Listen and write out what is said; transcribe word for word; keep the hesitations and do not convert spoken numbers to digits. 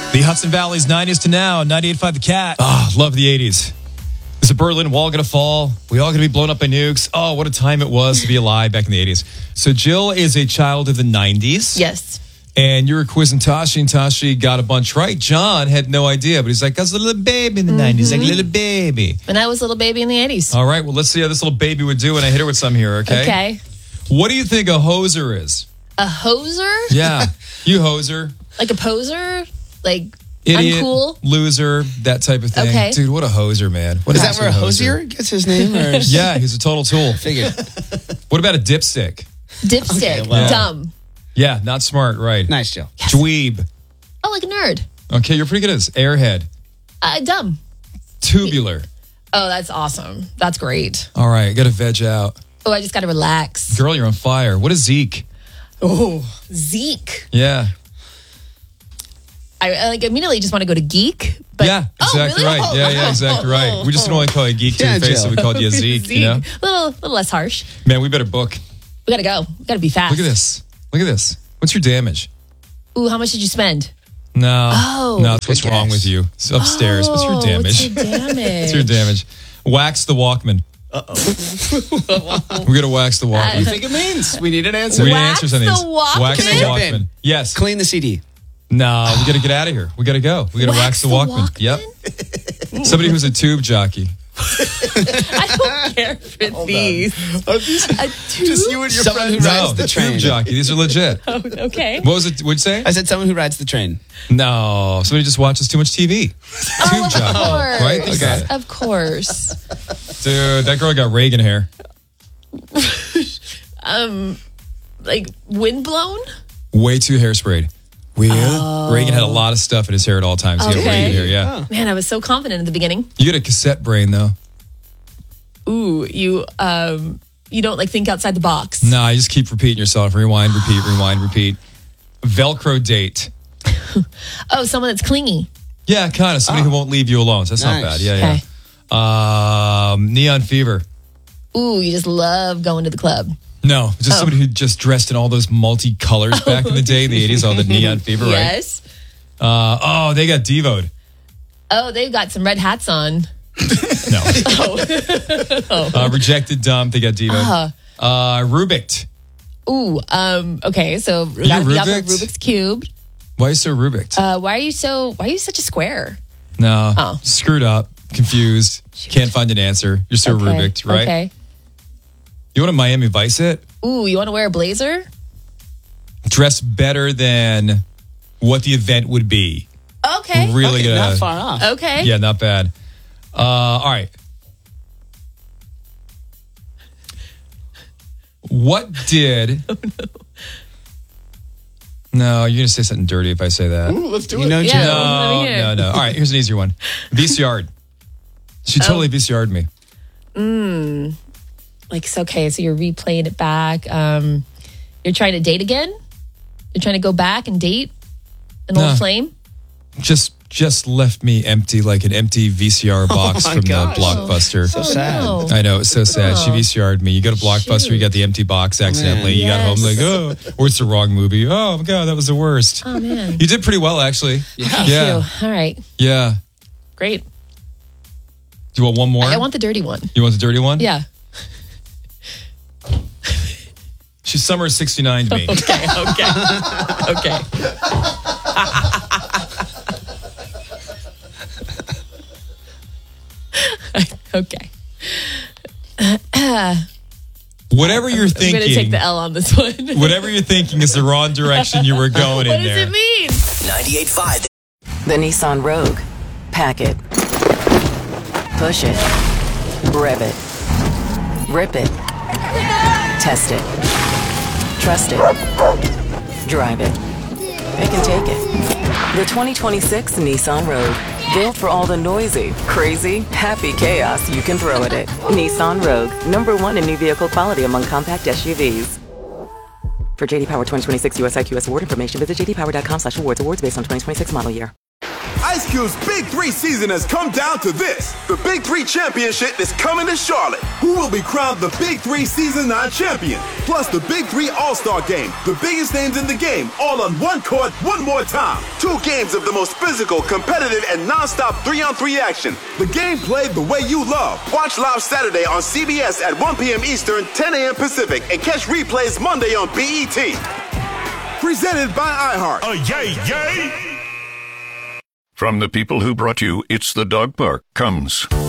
The Hudson Valley's nineties to now, ninety-eight point five The Cat. Ah, oh, love the eighties. Is the Berlin Wall going to fall? We all going to be blown up by nukes? Oh, what a time it was to be alive back in the eighties. So Jill is a child of the nineties. Yes. And you were quizzing Tashi, and Tashi got a bunch right. John had no idea, but he's like, I was a little baby in the mm-hmm. nineties, like a little baby. And I was a little baby in the eighties. All right, well, let's see how this little baby would do when I hit her with some here, okay? Okay. What do you think a hoser is? A hoser? Yeah, you hoser. Like a poser? Like... Idiot, uncool? Loser, that type of thing. Okay. Dude, what a hoser, man. What is that where a hosier gets his name? Or? Yeah, he's a total tool. Figured. What about a dipstick? Dipstick. Okay, well. Dumb. Yeah, not smart, right. Nice, Jill. Yes. Dweeb. Oh, like a nerd. Okay, you're pretty good at this. Airhead. Uh, dumb. Tubular. Oh, that's awesome. That's great. All right, got to veg out. Oh, I just got to relax. Girl, you're on fire. What is Zeke? Oh, Zeke. Yeah. I, I like immediately just want to go to geek. But, yeah, exactly oh, really? right. Yeah, yeah, exactly right. We just don't want to call you geek to yeah, your face, Jill. so we called you a Zeke, Zeke. you know? A little, little less harsh. Man, we better book. We got to go. We got to be fast. Look at this. Look at this. What's your damage? Ooh, how much did you spend? No. Oh. No, it's what's wrong with you. It's upstairs. Oh, what's your damage? What's your damage? What's your damage? Wax the Walkman. Uh-oh. We got to wax the Walkman. What do you think it means? We need an answer. We need Wax answers on these. the Walkman? Wax Can the I jump Walkman. in? Yes. Clean the C D. No, we got to get out of here. We got to go. We got to wax, Wax the the Walkman. Walkman? Yep. Somebody who's a tube jockey. I don't care for Hold these. Are these A tube? just you and your Someone friends? who rides no, the train. tube jockey. These are legit. Oh, okay. What was it? What'd you say? I said someone who rides the train. No, somebody just watches too much T V. Oh, Tube of jockey, course. right? Okay. Of course. Dude, that girl got Reagan hair. um, like windblown? Way too hairsprayed. Weird. Oh. Reagan had a lot of stuff in his hair at all times. He had Okay. Reagan hair, yeah. Oh. Man, I was so confident in the beginning. You get a cassette brain, though. Ooh, you um, you don't like think outside the box. No, you just keep repeating yourself. Rewind, repeat, rewind, repeat. Velcro date. Oh, someone that's clingy. Yeah, kind of. Somebody Oh. who won't leave you alone. So that's Nice. not bad. Yeah, Okay. yeah. Um, neon fever. Ooh, you just love going to the club. No, just Oh. somebody who just dressed in all those multicolors back in the day, in the eighties, all the neon fever, right? Yes. Uh, oh, they got devoed. Oh, they've got some red hats on. No. Oh. Uh, rejected dump, they got devoed. Uh, Uh, Rubiked. ooh, um, okay, so you we got, we got the Rubicked? Rubik's Cube. Why are you so Rubiked? Uh, why are you so, why are you such a square? no. oh. Screwed up, confused, can't find an answer. You're so Okay. Rubiked, right? Okay. You want a Miami Vice it? Ooh, you want to wear a blazer? Dress better than what the event would be. Okay. Really Okay, gonna. not far off. Okay. Yeah, not bad. Uh, all right. What did? Oh, no. No, you're gonna say something dirty if I say that. Ooh, let's do You it. know, Yeah. No, let me hear. no, no. All right, here's an easier one. V C R'd. She totally V C R'd me. Mm. Like, it's okay. So you're replaying it back. Um, you're trying to date again? You're trying to go back and date an No. old flame? Just, just left me empty, like an empty V C R box my from gosh. the Blockbuster. So sad. no. I know, it's so sad. She Oh. V C R'd me. You go to Blockbuster, you got the empty box accidentally. man. You got home Yes. like, oh, or it's the wrong movie. Oh my God, that was the worst. Oh, man. You did pretty well, actually. Thank Yeah. you. All right. Yeah. Great. Do you want one more? I want the dirty one. You want the dirty one? Yeah. She's summer of sixty-nine to me. Okay. Okay. Okay. Okay. Whatever you're I'm thinking. going to take the L on this one. Whatever you're thinking is the wrong direction you were going What in does there. it mean? ninety-eight point five. The Nissan Rogue. Pack it. Push it. Rev it. Rip it. Test it. Trust it. Drive it. It can take it. The twenty twenty-six Nissan Rogue. Built for all the noisy, crazy, happy chaos you can throw at it. Nissan Rogue. Number one in new vehicle quality among compact S U Vs. For J D Power twenty twenty-six U S I Q S award information, visit j d power dot com slash awards. Awards based on twenty twenty-six model year. Ice Cube's Big Three season has come down to this. The Big Three Championship is coming to Charlotte. Who will be crowned the Big Three Season nine champion? Plus the Big Three All-Star Game. The biggest names in the game, all on one court, one more time. Two games of the most physical, competitive, and non-stop three-on-three action. The game played the way you love. Watch live Saturday on C B S at one p.m. Eastern, ten a.m. Pacific, and catch replays Monday on B E T. Presented by iHeart. Oh, yay, yay! From the people who brought you It's the Dog Park comes